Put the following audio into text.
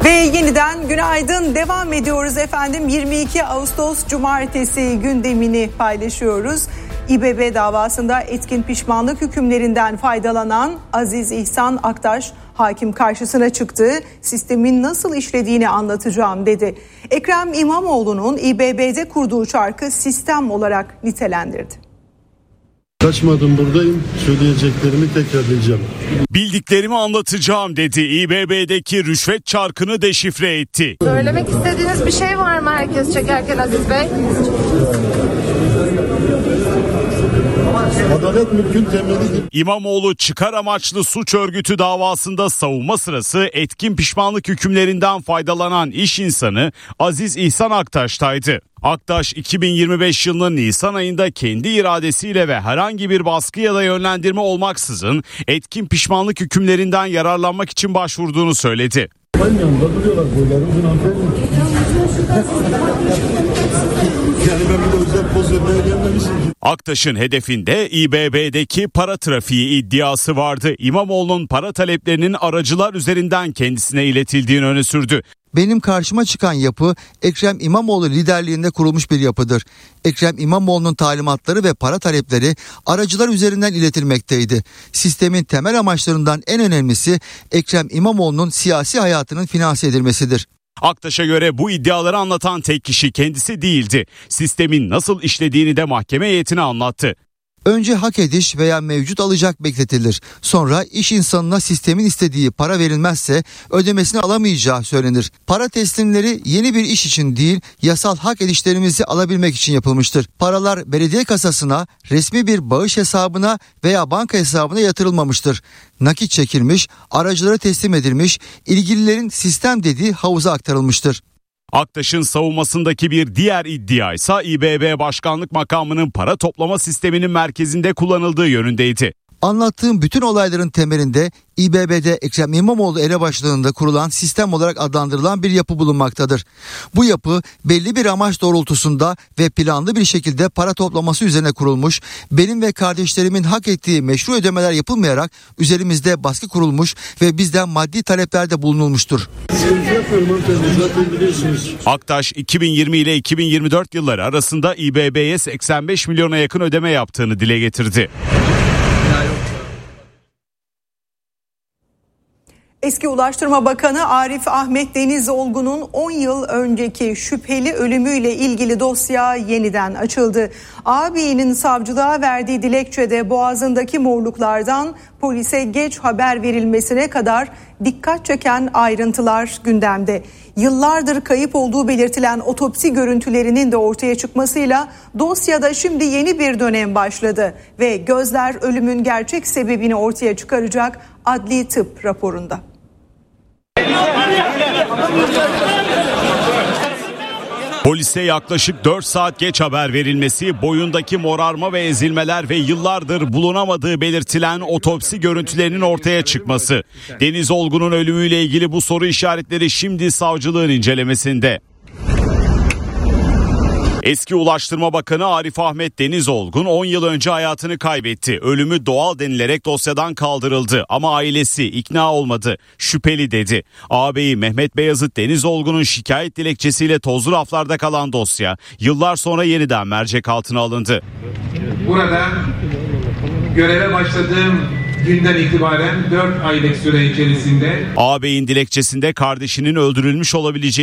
Ve yeniden günaydın, devam ediyoruz efendim. 22 Ağustos Cumartesi gündemini paylaşıyoruz. İBB davasında etkin pişmanlık hükümlerinden faydalanan Aziz İhsan Aktaş hakim karşısına çıktı. Sistemin nasıl işlediğini anlatacağım dedi. Ekrem İmamoğlu'nun İBB'de kurduğu çarkı sistem olarak nitelendirdi. Kaçmadım, buradayım. Söyleyeceklerimi tekrarlayacağım. Bildiklerimi anlatacağım dedi. İBB'deki rüşvet çarkını deşifre etti. Söylemek istediğiniz bir şey var mı herkes çekerken Aziz Bey? Adalet mülkün temelidir. İmamoğlu çıkar amaçlı suç örgütü davasında savunma sırası etkin pişmanlık hükümlerinden faydalanan iş insanı Aziz İhsan Aktaş'taydı. Aktaş 2025 yılının Nisan ayında kendi iradesiyle ve herhangi bir baskı ya da yönlendirme olmaksızın etkin pişmanlık hükümlerinden yararlanmak için başvurduğunu söyledi. Yanında duruyorlar boyları uzun hanımefendi. Yani ben bir de özel poz vermeye gelmemişim. Aktaş'ın hedefinde İBB'deki para trafiği iddiası vardı. İmamoğlu'nun para taleplerinin aracılar üzerinden kendisine iletildiğini öne sürdü. Benim karşıma çıkan yapı Ekrem İmamoğlu liderliğinde kurulmuş bir yapıdır. Ekrem İmamoğlu'nun talimatları ve para talepleri aracılar üzerinden iletilmekteydi. Sistemin temel amaçlarından en önemlisi Ekrem İmamoğlu'nun siyasi hayatının finanse edilmesidir. Aktaş'a göre bu iddiaları anlatan tek kişi kendisi değildi. Sistemin nasıl işlediğini de mahkeme heyetine anlattı. Önce hak ediş veya mevcut alacak bekletilir. Sonra iş insanına sistemin istediği para verilmezse ödemesini alamayacağı söylenir. Para teslimleri yeni bir iş için değil, yasal hak edişlerimizi alabilmek için yapılmıştır. Paralar belediye kasasına, resmi bir bağış hesabına veya banka hesabına yatırılmamıştır. Nakit çekilmiş, aracılara teslim edilmiş, ilgililerin sistem dediği havuza aktarılmıştır. Aktaş'ın savunmasındaki bir diğer iddia ise İBB başkanlık makamının para toplama sisteminin merkezinde kullanıldığı yönündeydi. Anlattığım bütün olayların temelinde İBB'de Ekrem İmamoğlu elebaşlığında kurulan sistem olarak adlandırılan bir yapı bulunmaktadır. Bu yapı belli bir amaç doğrultusunda ve planlı bir şekilde para toplaması üzerine kurulmuş, benim ve kardeşlerimin hak ettiği meşru ödemeler yapılmayarak üzerimizde baskı kurulmuş ve bizden maddi taleplerde bulunulmuştur. Aktaş 2020 ile 2024 yılları arasında İBB'ye 85 milyona yakın ödeme yaptığını dile getirdi. Eski Ulaştırma Bakanı Arif Ahmet Denizolgun'un 10 yıl önceki şüpheli ölümüyle ilgili dosya yeniden açıldı. Ağabeyinin savcılığa verdiği dilekçede boğazındaki morluklardan polise geç haber verilmesine kadar dikkat çeken ayrıntılar gündemde. Yıllardır kayıp olduğu belirtilen otopsi görüntülerinin de ortaya çıkmasıyla dosyada şimdi yeni bir dönem başladı ve gözler ölümün gerçek sebebini ortaya çıkaracak adli tıp raporunda. Polise yaklaşık 4 saat geç haber verilmesi, boyundaki morarma ve ezilmeler ve yıllardır bulunamadığı belirtilen otopsi görüntülerinin ortaya çıkması. Denizolgun'un ölümüyle ilgili bu soru işaretleri şimdi savcılığın incelemesinde. Eski Ulaştırma Bakanı Arif Ahmet Denizolgun 10 yıl önce hayatını kaybetti. Ölümü doğal denilerek dosyadan kaldırıldı ama ailesi ikna olmadı. Şüpheli dedi. Ağabeyi Mehmet Beyazıt Denizolgun'un şikayet dilekçesiyle tozlu raflarda kalan dosya yıllar sonra yeniden mercek altına alındı. Burada göreve başladığım günden itibaren 4 aylık süre içerisinde ağabeyin dilekçesinde kardeşinin öldürülmüş olabileceği